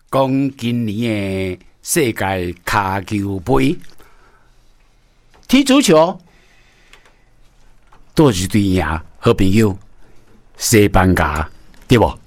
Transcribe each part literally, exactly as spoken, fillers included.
讲今年的世界卡球杯踢足球，都是对赢好朋友西班牙，对不？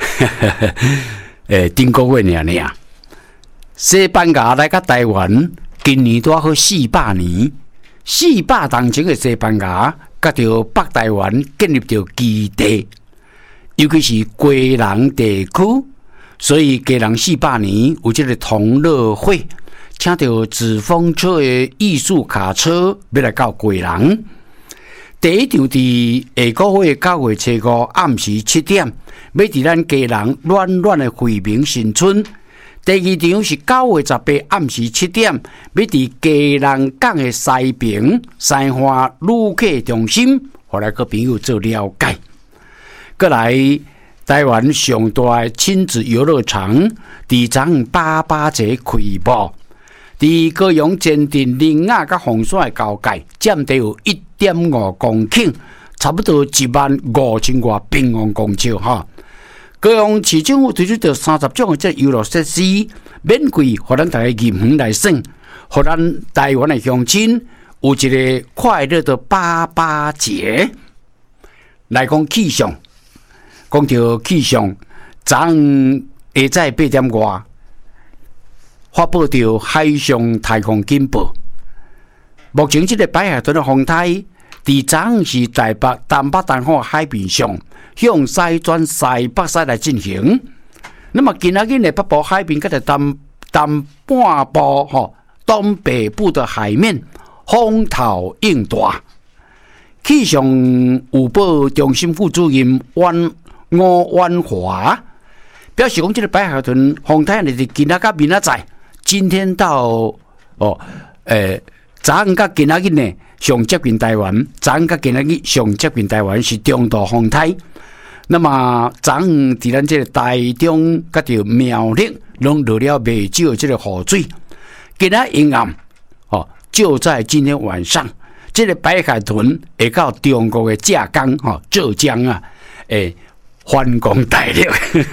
诶，顶个月尔尔，西班牙来到台湾，今年都好四百年，四百当前的西班牙，甲着北台湾建立着基地，尤其是归人地区，所以家人四百年有这个同乐会，请到纸风车的艺术卡车要来到归人。第一场伫下个月九月初五暗时七点，要伫咱家人暖暖的惠民新村。第二场是九月十八暗时七点，要伫家人港的西平西华旅客中心，互来个朋友做了解。过来，台湾上大的亲子游乐场伫昨昏八八节开幕。伫高雄前镇林雅甲洪山的交界，占地有一点五公顷，差不多一万五千外平方公尺哈。高雄市政府推出着三十种的这游乐设施，免费，互咱大家入园来耍，互咱台湾的乡亲有一个快乐的八八节。来讲气象，讲到气象，昨昏下早八点外。发布到海上台风警报，目前这个白海豚的风台，伫昨昏是台北、东北、东海海面上向西转西北西来进行。那么今仔日的北部海面，甲着东东半部吼东北部的海面风头应大。气象预报中心副主任阮吴婉华表示讲，这个白海豚风台是今仔甲明仔载。今天到哦，诶，昨昏甲今仔日呢，上接近台湾；昨昏甲今仔日上接近台湾是中度风台。那么昨昏伫咱这个台中甲着苗栗，拢落了未少这个雨水。今仔阴暗哦，就在今天晚上，这个白海豚会到中国的浙江哈、哦、浙江啊，诶，翻江大陆。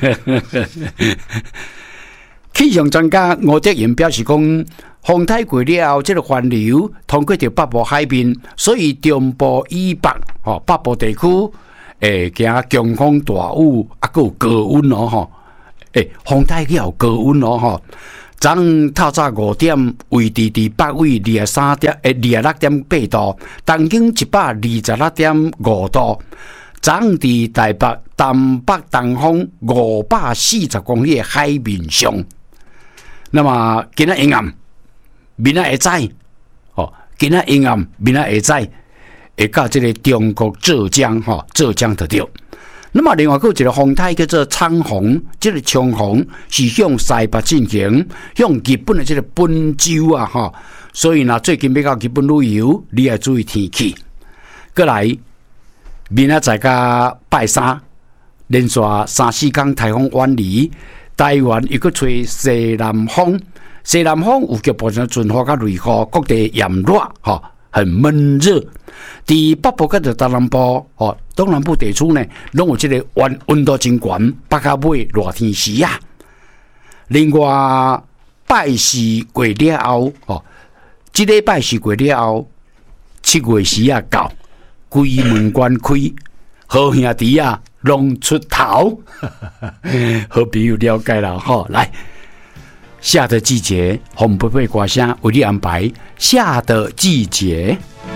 气象专家吴德元表示讲，风台过了后，这个环流通过着北部海面，所以中部以北、哦、北部地区会行强风大雨，啊，还有高温哦，吼，诶，风台也有高温哦，吼。昨昏透早五点，位置伫北纬二十三点诶二十六点八度，东经一百二十六点五度。昨昏伫台北东北东风五百四十公里的海面上。那么今仔阴暗，明仔会早，哦，今仔阴暗，明仔会早，会到这个中国浙江，哈、哦，浙江就对。那么另外还有一个风台叫做昌洪，这个昌洪是向西北进行，向日本的这个本州啊，哈、哦，所以呢，最近要到日本旅游，你要注意天气。过来，明仔载甲拜三，连续三四天台风远离。台湾又去吹西南风，西南风有局部性阵雨甲雷雨，各地炎热，吼，很闷热。伫北部甲着东南部，吼，东南部地区呢，拢有这个温温度真悬，北到尾热天时啊。另外，拜四过了后，吼，这礼拜四过了后，七月时啊到，规门关开，好兄弟啊！拢出头，好朋友了解了哈。来，夏的季节，红贝贝歌声为你安排。夏的季节。